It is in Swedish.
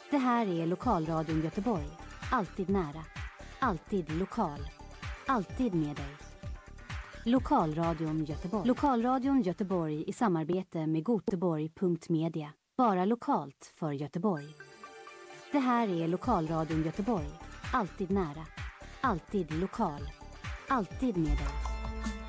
Det här är Lokalradion Göteborg. Alltid nära. Alltid lokal. Alltid med dig. Lokalradion Göteborg. Lokalradion Göteborg i samarbete med Goteborg.media. Bara lokalt för Göteborg. Det här är Lokalradion Göteborg. Alltid nära. Alltid lokal. Alltid med dig.